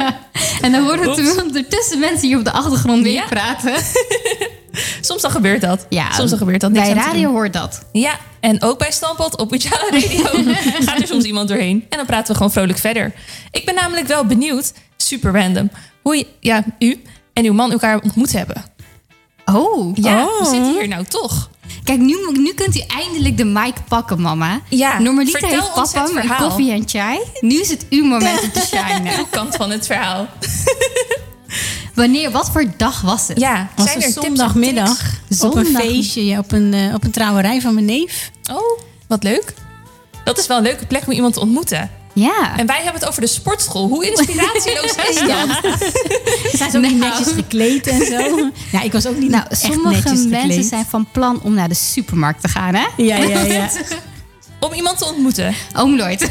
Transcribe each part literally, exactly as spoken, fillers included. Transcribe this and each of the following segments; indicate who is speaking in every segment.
Speaker 1: En dan horen we ondertussen mensen hier op de achtergrond weer
Speaker 2: Ja.
Speaker 1: praten.
Speaker 2: Soms dan gebeurt dat.
Speaker 1: Ja,
Speaker 2: Soms dan gebeurt dat. Niks
Speaker 1: bij
Speaker 2: aan te
Speaker 1: radio
Speaker 2: doen.
Speaker 1: hoort dat.
Speaker 2: Ja, en ook bij Stamppot op Ujala Radio gaat er soms iemand doorheen. En dan praten we gewoon vrolijk verder. Ik ben namelijk wel benieuwd, super random, hoe je, ja, u en uw man elkaar ontmoet hebben.
Speaker 1: Oh.
Speaker 2: Ja,
Speaker 3: Oh.
Speaker 2: we zitten hier nou toch.
Speaker 1: Kijk, nu, nu kunt u eindelijk de mic pakken, mama.
Speaker 2: Ja,
Speaker 1: Normaliter
Speaker 2: vertel
Speaker 1: heeft
Speaker 2: ons
Speaker 1: papa
Speaker 2: het
Speaker 1: met
Speaker 2: verhaal.
Speaker 1: koffie en chai. Nu is het uw moment om te shinen.
Speaker 2: Uw kant van het verhaal.
Speaker 1: Wanneer, wat voor dag was het?
Speaker 2: Ja,
Speaker 3: Was
Speaker 2: zijn
Speaker 3: een
Speaker 2: er tips en
Speaker 3: zondagmiddag
Speaker 2: tricks?
Speaker 3: op een
Speaker 1: Zondag-
Speaker 3: feestje, ja, op, een, uh, op een trouwerij van mijn neef.
Speaker 2: Oh, wat leuk. Dat is wel een leuke plek om iemand te ontmoeten.
Speaker 1: Ja.
Speaker 2: En wij hebben het over de sportschool. Hoe inspiratieloos is dat?
Speaker 3: Ze zijn zo niet
Speaker 1: Nou.
Speaker 3: netjes gekleed en zo. Ja, ik was ook niet
Speaker 1: Nou,
Speaker 3: echt
Speaker 1: sommige
Speaker 3: netjes gekleed.
Speaker 1: mensen zijn van plan om naar de supermarkt te gaan, hè?
Speaker 3: Ja, ja, ja.
Speaker 2: Om iemand te ontmoeten.
Speaker 1: Oom Lloyd.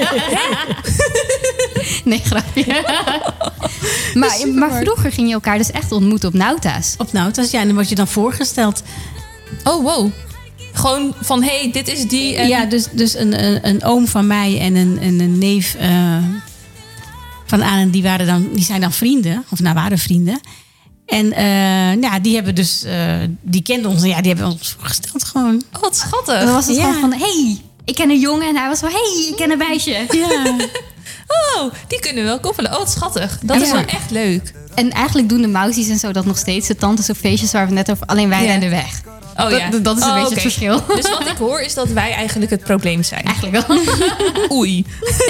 Speaker 1: Nee, grapje. maar, maar vroeger ging je elkaar dus echt ontmoeten op Nauta's.
Speaker 3: Op Nautas, ja, en dan word je dan voorgesteld.
Speaker 2: Oh, wow. Gewoon van, hé, hey, dit is die. En...
Speaker 3: Ja, dus, dus een, een, een oom van mij en een, en een neef uh, van Aan, die, waren dan, die zijn dan vrienden. Of nou, waren vrienden. En uh, ja, die hebben dus, uh, die kenden ons en ja, die hebben ons voorgesteld gewoon.
Speaker 2: Oh, wat schattig.
Speaker 1: Dan was het
Speaker 3: Ja.
Speaker 1: gewoon van, hey, ik ken een jongen. En hij was van, hey, ik ken een meisje.
Speaker 3: Ja.
Speaker 2: Oh, die kunnen we wel koppelen. Oh, wat schattig. Dat is
Speaker 1: Ja.
Speaker 2: wel echt leuk.
Speaker 1: En eigenlijk doen de mousies en zo dat nog steeds. De tantes op feestjes waar we het net over, alleen wij
Speaker 2: Ja.
Speaker 1: rennen weg.
Speaker 2: Oh ja.
Speaker 1: Dat, dat is een
Speaker 2: Oh,
Speaker 1: beetje
Speaker 2: oké.
Speaker 1: het verschil.
Speaker 2: Dus wat ik hoor is dat wij eigenlijk het probleem zijn.
Speaker 1: Eigenlijk wel.
Speaker 2: Oei.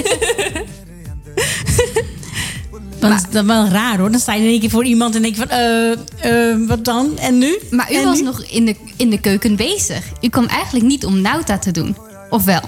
Speaker 3: Dan is dat wel raar hoor. Dan sta je in één keer voor iemand en denk je van, eh, uh, wat dan? En nu?
Speaker 1: Maar u
Speaker 3: En
Speaker 1: was
Speaker 3: nu?
Speaker 1: nog in de, in de keuken bezig. U kwam eigenlijk niet om Nauta te doen. Of wel?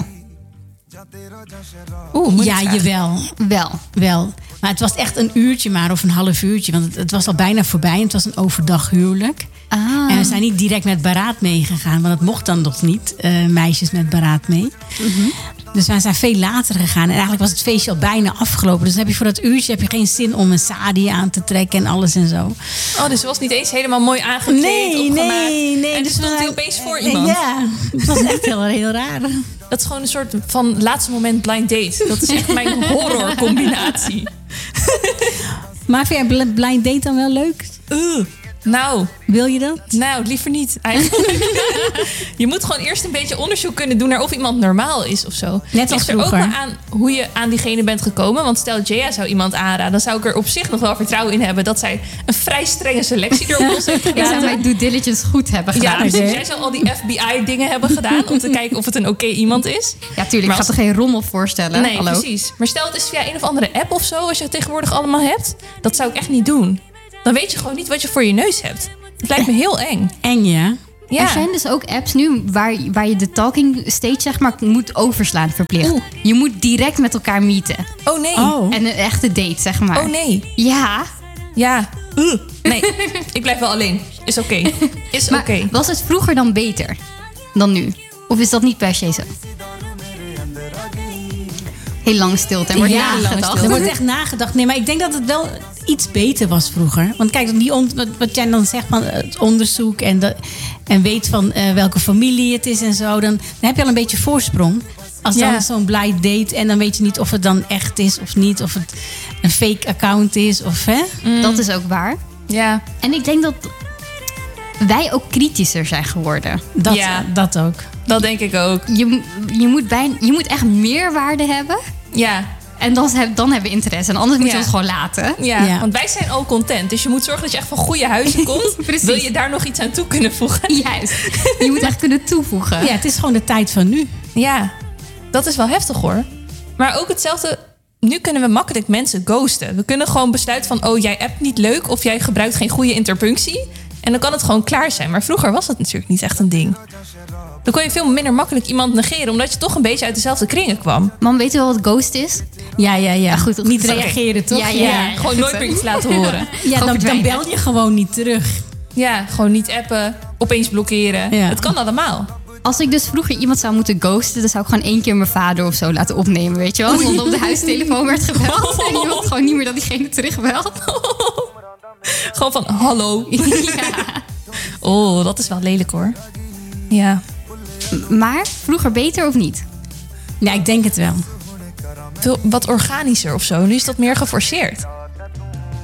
Speaker 2: Oeh,
Speaker 3: Ja, jawel.
Speaker 1: Wel.
Speaker 3: Wel. Maar het was echt een uurtje maar, of een half uurtje. Want het, het was al bijna voorbij en het was een overdag huwelijk.
Speaker 1: Ah.
Speaker 3: En we zijn niet direct met baraat meegegaan, want dat mocht dan nog niet. Uh, meisjes met baraat mee.
Speaker 1: Mm-hmm.
Speaker 3: Dus wij zijn veel later gegaan. En eigenlijk was het feestje al bijna afgelopen. Dus dan heb je voor dat uurtje heb je geen zin om een sari aan te trekken en alles en zo.
Speaker 2: Oh, dus ze was niet eens helemaal mooi aangekleed,
Speaker 3: Nee,
Speaker 2: opgemaakt.
Speaker 3: nee, nee.
Speaker 2: En dus stond
Speaker 3: wij-
Speaker 2: hij opeens voor iemand.
Speaker 3: Ja, het was echt heel, heel raar.
Speaker 2: Dat is gewoon een soort van laatste moment blind date. Dat is echt mijn horror combinatie.
Speaker 3: Maar vind jij blind date dan wel leuk?
Speaker 2: Uh, nou,
Speaker 3: Wil je dat?
Speaker 2: nou, liever niet eigenlijk. Je moet gewoon eerst een beetje onderzoek kunnen doen naar of iemand normaal is of zo.
Speaker 3: Net als
Speaker 2: Ligt er ook
Speaker 3: vroeger.
Speaker 2: wel aan hoe je aan diegene bent gekomen. Want stel Jaya zou iemand aanraden, dan zou ik er op zich nog wel vertrouwen in hebben dat zij een vrij strenge selectie erop ons heeft
Speaker 1: Ik zou
Speaker 2: gedaan.
Speaker 1: mijn due diligence goed hebben
Speaker 2: Ja,
Speaker 1: gedaan.
Speaker 2: dus jij zou al die F B I-dingen hebben gedaan om te kijken of het een oké iemand is.
Speaker 1: Ja, tuurlijk.
Speaker 2: Maar
Speaker 1: Ik ga toch geen rommel voorstellen?
Speaker 2: Nee,
Speaker 1: Hallo?
Speaker 2: precies. Maar stel het is via een of andere app of zo, als je het tegenwoordig allemaal hebt. Dat zou ik echt niet doen. Dan weet je gewoon niet wat je voor je neus hebt. Het lijkt me heel eng.
Speaker 3: Eng, ja.
Speaker 2: Ja.
Speaker 1: Er zijn dus ook apps nu waar, waar je de talking stage zeg maar moet overslaan verplicht.
Speaker 2: Oeh.
Speaker 1: Je moet direct met elkaar meeten.
Speaker 2: Oh nee.
Speaker 3: Oh.
Speaker 1: En een echte date, zeg maar.
Speaker 2: Oh nee.
Speaker 1: Ja,
Speaker 2: Ja. Uh. Nee, ik blijf wel alleen. Is oké. Is
Speaker 1: maar
Speaker 2: oké.
Speaker 1: was het vroeger dan beter dan nu? Of is dat niet per se zo? Heel lange stilte. En wordt
Speaker 3: Ja,
Speaker 1: nagedacht.
Speaker 3: er wordt echt nagedacht. Nee, maar ik denk dat het wel iets beter was vroeger. Want kijk, die on, wat, wat jij dan zegt van het onderzoek en, de, en weet van uh, welke familie het is en zo, dan, dan heb je al een beetje voorsprong. Als dan
Speaker 2: Ja.
Speaker 3: zo'n blind date en dan weet je niet of het dan echt is of niet, of het een fake account is of hè?
Speaker 1: Dat is ook waar.
Speaker 2: Ja.
Speaker 1: En ik denk dat wij ook kritischer zijn geworden.
Speaker 3: Dat,
Speaker 2: Ja.
Speaker 3: dat ook.
Speaker 2: Dat denk ik ook.
Speaker 1: Je, je, moet bijna, je moet echt meerwaarde hebben.
Speaker 2: Ja.
Speaker 1: En dan, heb- dan hebben we interesse. En anders moet je
Speaker 2: Ja.
Speaker 1: ons gewoon laten.
Speaker 2: Ja.
Speaker 3: Ja.
Speaker 2: Want wij zijn al content. Dus je moet zorgen dat je echt van goede huizen komt.
Speaker 1: Precies.
Speaker 2: Wil je daar nog iets aan toe kunnen voegen?
Speaker 1: Juist. Je moet echt kunnen toevoegen.
Speaker 3: Ja, het is gewoon de tijd van nu.
Speaker 2: Ja, dat is wel heftig hoor. Maar ook hetzelfde. Nu kunnen we makkelijk mensen ghosten. We kunnen gewoon besluiten van, oh, jij appt niet leuk of jij gebruikt geen goede interpunctie. En dan kan het gewoon klaar zijn. Maar vroeger was dat natuurlijk niet echt een ding. Dan kon je veel minder makkelijk iemand negeren, omdat je toch een beetje uit dezelfde kringen kwam.
Speaker 1: Man, weet je wel wat ghost is?
Speaker 3: Ja, ja, ja.
Speaker 1: goed,
Speaker 3: niet
Speaker 1: oké.
Speaker 3: reageren, toch?
Speaker 1: Ja, ja, ja.
Speaker 2: Gewoon nooit meer iets laten horen.
Speaker 3: Ja, dan, dan
Speaker 1: verdwijnen.
Speaker 3: bel je gewoon niet terug.
Speaker 2: Ja, gewoon niet appen, opeens blokkeren.
Speaker 3: Ja.
Speaker 2: Het kan allemaal.
Speaker 1: Als ik dus vroeger iemand zou moeten ghosten, dan zou ik gewoon één keer mijn vader of zo laten opnemen, weet je wel? Want op de huistelefoon werd gebeld en je wilt gewoon niet meer dat diegene terugbelt.
Speaker 2: Gewoon van, hallo.
Speaker 1: Ja.
Speaker 2: Oh, dat is wel lelijk hoor. Ja.
Speaker 1: Maar vroeger beter of niet?
Speaker 3: Ja, ik denk het wel.
Speaker 2: Veel, wat organischer of zo. Nu is dat meer geforceerd.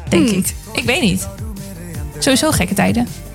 Speaker 2: denk
Speaker 1: Hmm.
Speaker 2: ik. Ik weet niet. Sowieso gekke tijden.